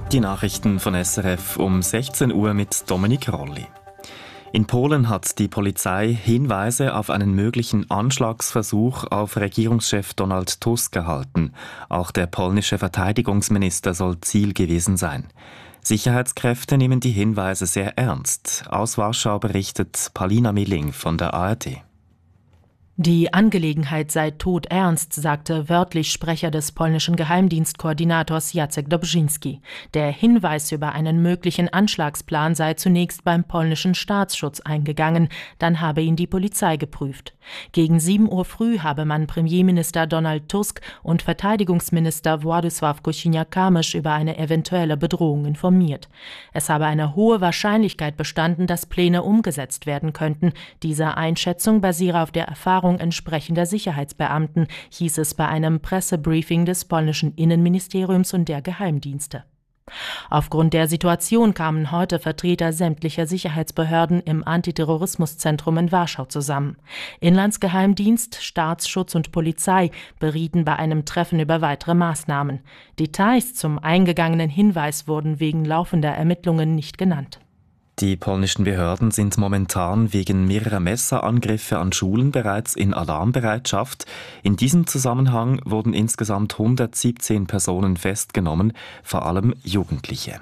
Die Nachrichten von SRF um 16 Uhr mit Dominik Rolli. In Polen hat die Polizei Hinweise auf einen möglichen Anschlagsversuch auf Regierungschef Donald Tusk erhalten. Auch der polnische Verteidigungsminister soll Ziel gewesen sein. Sicherheitskräfte nehmen die Hinweise sehr ernst. Aus Warschau berichtet Paulina Milling von der ARD. Die Angelegenheit sei todernst, sagte wörtlich Sprecher des polnischen Geheimdienstkoordinators Jacek Dobrzyński. Der Hinweis über einen möglichen Anschlagsplan sei zunächst beim polnischen Staatsschutz eingegangen, dann habe ihn die Polizei geprüft. Gegen 7 Uhr früh habe man Premierminister Donald Tusk und Verteidigungsminister Władysław Kosiniak-Kamysz über eine eventuelle Bedrohung informiert. Es habe eine hohe Wahrscheinlichkeit bestanden, dass Pläne umgesetzt werden könnten. Diese Einschätzung basiere auf der Erfahrung entsprechender Sicherheitsbeamten, hieß es bei einem Pressebriefing des polnischen Innenministeriums und der Geheimdienste. Aufgrund der Situation kamen heute Vertreter sämtlicher Sicherheitsbehörden im Antiterrorismuszentrum in Warschau zusammen. Inlandsgeheimdienst, Staatsschutz und Polizei berieten bei einem Treffen über weitere Maßnahmen. Details zum eingegangenen Hinweis wurden wegen laufender Ermittlungen nicht genannt. Die polnischen Behörden sind momentan wegen mehrerer Messerangriffe an Schulen bereits in Alarmbereitschaft. In diesem Zusammenhang wurden insgesamt 117 Personen festgenommen, vor allem Jugendliche.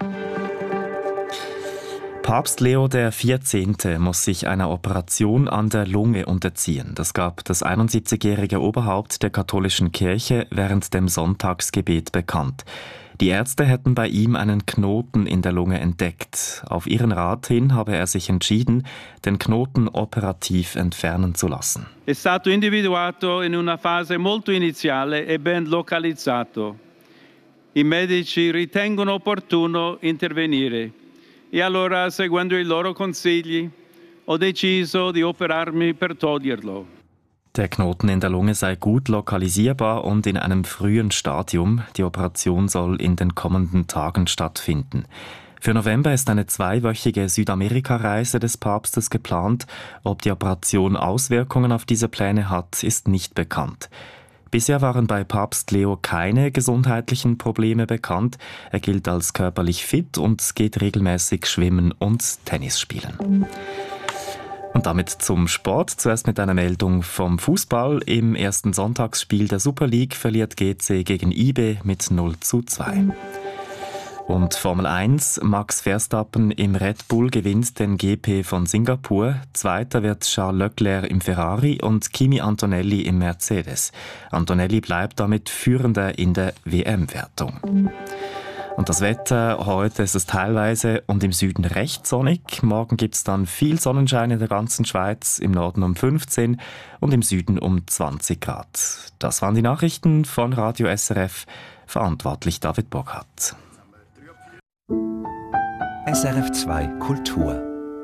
Papst Leo XIV. Muss sich einer Operation an der Lunge unterziehen. Das gab das 71-jährige Oberhaupt der katholischen Kirche während dem Sonntagsgebet bekannt. Die Ärzte hätten bei ihm einen Knoten in der Lunge entdeckt. Auf ihren Rat hin habe er sich entschieden, den Knoten operativ entfernen zu lassen. È stato individuato in una fase molto iniziale e ben localizzato. I medici ritengono opportuno intervenire e allora, seguendo i loro consigli, ho deciso di operarmi per toglierlo. Der Knoten in der Lunge sei gut lokalisierbar und in einem frühen Stadium. Die Operation soll in den kommenden Tagen stattfinden. Für November ist eine 2-wöchige Südamerika-Reise des Papstes geplant. Ob die Operation Auswirkungen auf diese Pläne hat, ist nicht bekannt. Bisher waren bei Papst Leo keine gesundheitlichen Probleme bekannt. Er gilt als körperlich fit und geht regelmäßig schwimmen und Tennis spielen. Und damit zum Sport. Zuerst mit einer Meldung vom Fußball. Im ersten Sonntagsspiel der Super League verliert GC gegen IB mit 0:2. Und Formel 1. Max Verstappen im Red Bull gewinnt den GP von Singapur. Zweiter wird Charles Leclerc im Ferrari und Kimi Antonelli im Mercedes. Antonelli bleibt damit Führender in der WM-Wertung. Und das Wetter, heute ist es teilweise und im Süden recht sonnig. Morgen gibt es dann viel Sonnenschein in der ganzen Schweiz, im Norden um 15 und im Süden um 20 Grad. Das waren die Nachrichten von Radio SRF, verantwortlich David Burkhardt. SRF 2 Kultur.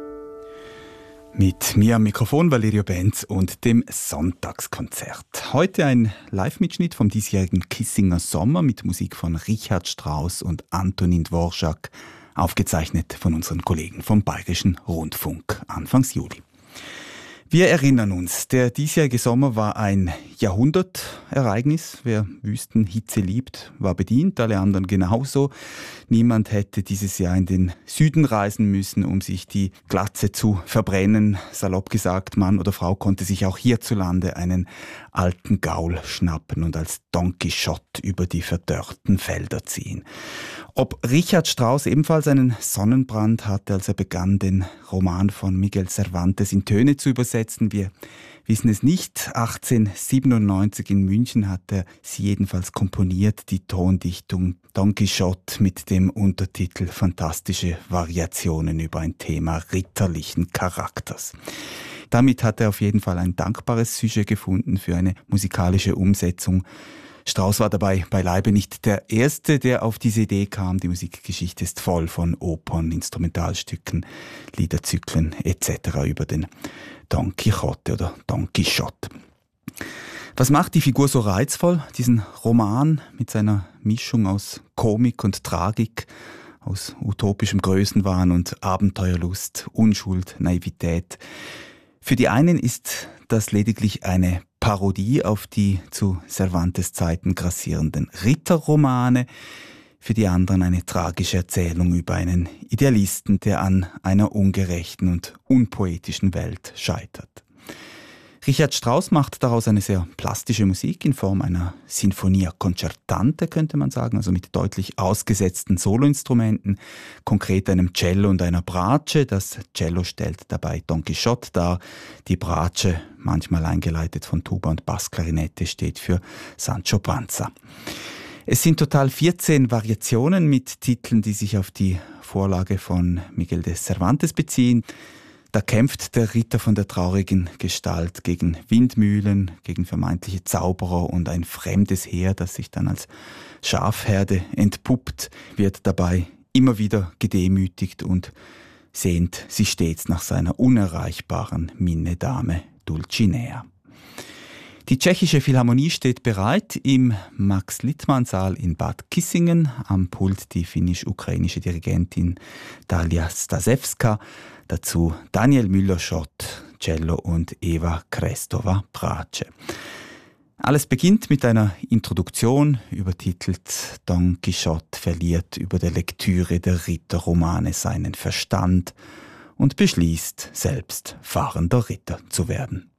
Mit mir am Mikrofon Valerio Benz und dem Sonntagskonzert. Heute ein Live-Mitschnitt vom diesjährigen Kissinger Sommer mit Musik von Richard Strauss und Antonin Dvorak, aufgezeichnet von unseren Kollegen vom Bayerischen Rundfunk Anfangs Juli. Wir erinnern uns, der diesjährige Sommer war ein Jahrhundertereignis. Wer Wüstenhitze liebt, war bedient, alle anderen genauso. Niemand hätte dieses Jahr in den Süden reisen müssen, um sich die Glatze zu verbrennen. Salopp gesagt, Mann oder Frau konnte sich auch hierzulande einen alten Gaul schnappen und als Don Quixote über die verdörrten Felder ziehen. Ob Richard Strauss ebenfalls einen Sonnenbrand hatte, als er begann, den Roman von Miguel Cervantes in Töne zu übersetzen, wir wissen es nicht. 1897 in München hat er sie jedenfalls komponiert, die Tondichtung Don Quixote mit dem Untertitel Fantastische Variationen über ein Thema ritterlichen Charakters. Damit hat er auf jeden Fall ein dankbares Sujet gefunden für eine musikalische Umsetzung. Strauss war dabei beileibe nicht der Erste, der auf diese Idee kam. Die Musikgeschichte ist voll von Opern, Instrumentalstücken, Liederzyklen etc. über den Don Quixote oder Don Quixote. Was macht die Figur so reizvoll? Diesen Roman mit seiner Mischung aus Komik und Tragik, aus utopischem Größenwahn und Abenteuerlust, Unschuld, Naivität. Für die einen ist das lediglich eine Parodie auf die zu Cervantes Zeiten grassierenden Ritterromane. für die anderen eine tragische Erzählung über einen Idealisten, der an einer ungerechten und unpoetischen Welt scheitert. Richard Strauss macht daraus eine sehr plastische Musik in Form einer Sinfonia concertante, könnte man sagen, also mit deutlich ausgesetzten Soloinstrumenten, konkret einem Cello und einer Bratsche. Das Cello stellt dabei Don Quixote dar, die Bratsche, manchmal eingeleitet von Tuba und Bassklarinette, steht für Sancho Panza. Es sind total 14 Variationen mit Titeln, die sich auf die Vorlage von Miguel de Cervantes beziehen. Da kämpft der Ritter von der traurigen Gestalt gegen Windmühlen, gegen vermeintliche Zauberer und ein fremdes Heer, das sich dann als Schafherde entpuppt, wird dabei immer wieder gedemütigt und sehnt sich stets nach seiner unerreichbaren Minnedame Dulcinea. Die Tschechische Philharmonie steht bereit im Max-Littmann-Saal in Bad Kissingen. Am Pult die finnisch-ukrainische Dirigentin Dalia Stasevska. Dazu Daniel Müller-Schott, Cello und Eva Krestova, Bratsche. Alles beginnt mit einer Introduktion, übertitelt Don Quixote verliert über der Lektüre der Ritterromane seinen Verstand und beschließt, selbst fahrender Ritter zu werden.